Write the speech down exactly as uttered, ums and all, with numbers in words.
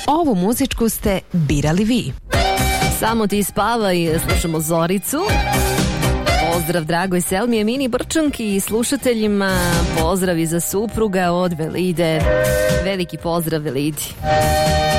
Ovu muzičku ste birali vi. Samo ti spavaj, slušamo Zoricu. Pozdrav dragoj Selmi Emini Brčanki i slušateljima. Pozdrav i za supruga od Velide. Veliki pozdrav Velidi.